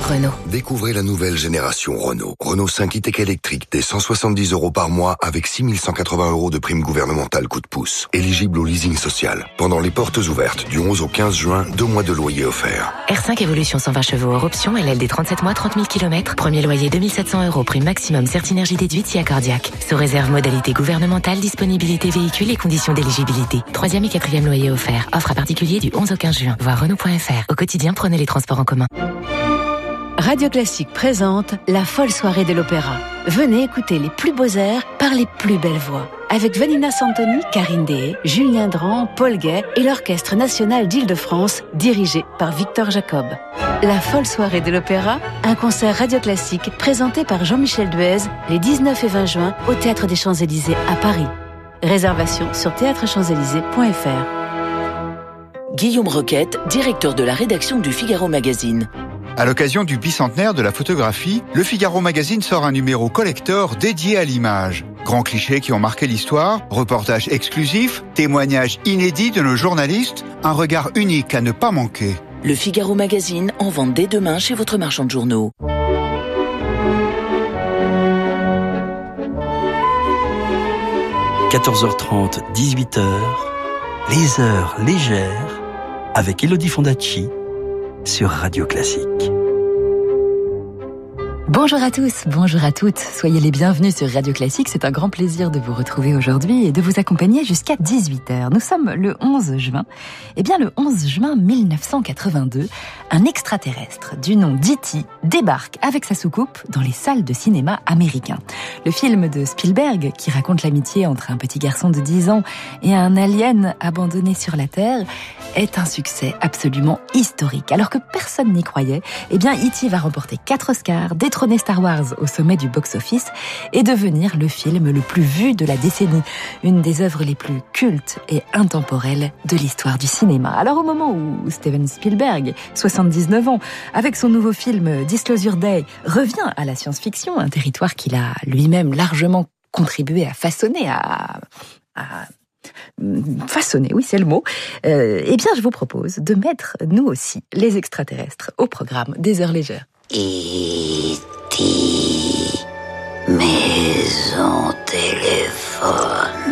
Renault. Découvrez la nouvelle génération Renault. Renault 5 e-Tech électrique dès 170 € par mois avec 6 180 € de prime gouvernementale coup de pouce. Éligible au leasing social. Pendant les portes ouvertes du 11 au 15 juin, 2 mois de loyer offerts. R5 Evolution 120 chevaux hors option, LLD 37 mois, 30 000 km. Premier loyer 2700 €, prime maximum, Certinergie déduite si accordiaque. Sous réserve modalité gouvernementale, disponibilité véhicule et conditions d'éligibilité. 3e et 4e loyer offert. Offre à particulier du 11 au 15 juin. Voir Renault.fr. Au quotidien, prenez les transports en commun. Radio Classique présente la folle soirée de l'opéra. Venez écouter les plus beaux airs par les plus belles voix. Avec Vanina Santoni, Karine Deshaies, Julien Dran, Paul Gay et l'Orchestre National d'Île-de-France, dirigé par Victor Jacob. La folle soirée de l'opéra, un concert Radio Classique présenté par Jean-Michel Duez les 19 et 20 juin au Théâtre des Champs-Élysées à Paris. Réservation sur théâtrechamps-élysées.fr. Guillaume Roquette, directeur de la rédaction du Figaro Magazine. À l'occasion du bicentenaire de la photographie, le Figaro Magazine sort un numéro collector dédié à l'image. Grands clichés qui ont marqué l'histoire, reportages exclusifs, témoignages inédits de nos journalistes, un regard unique à ne pas manquer. Le Figaro Magazine en vente dès demain chez votre marchand de journaux. « 14h30, 18h, les heures légères avec Elodie Fondacci sur Radio Classique. Bonjour à tous, bonjour à toutes, soyez les bienvenus sur Radio Classique, c'est un grand plaisir de vous retrouver aujourd'hui et de vous accompagner jusqu'à 18h. Nous sommes le 11 juin, et bien le 11 juin 1982, un extraterrestre du nom d'E.T. débarque avec sa soucoupe dans les salles de cinéma américains. Le film de Spielberg, qui raconte l'amitié entre un petit garçon de 10 ans et un alien abandonné sur la Terre, est un succès absolument historique. Alors que personne n'y croyait, eh bien E.T. va remporter 4 Oscars, détrôner Star Wars au sommet du box-office et devenir le film le plus vu de la décennie, une des œuvres les plus cultes et intemporelles de l'histoire du cinéma. Alors au moment où Steven Spielberg, 79 ans, avec son nouveau film Disclosure Day, revient à la science-fiction, un territoire qu'il a lui-même largement contribué à façonner, façonner, oui c'est le mot, eh bien je vous propose de mettre nous aussi les extraterrestres au programme des heures légères. E.T. Maison téléphone.